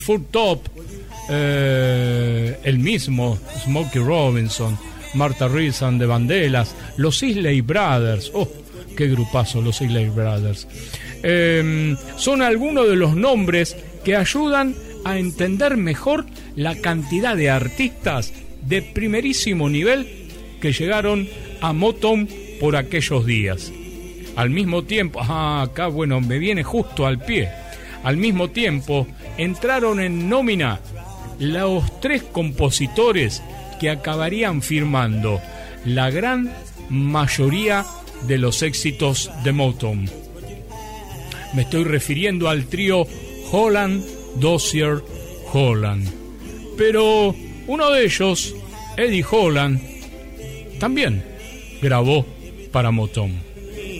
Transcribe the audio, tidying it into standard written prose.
Four Top, el mismo Smokey Robinson, Martha Reeves and the Vandellas, los Isley Brothers. ¡Oh, qué grupazo los Isley Brothers! Son algunos de los nombres que ayudan a entender mejor la cantidad de artistas de primerísimo nivel que llegaron a Motown por aquellos días. Al mismo tiempo, acá bueno, me viene justo al pie. Al mismo tiempo, entraron en nómina los 3 compositores que acabarían firmando la gran mayoría de los éxitos de Motown. Me estoy refiriendo al trío Holland, Dozier, Holland. Pero uno de ellos, Eddie Holland, también grabó para Motown.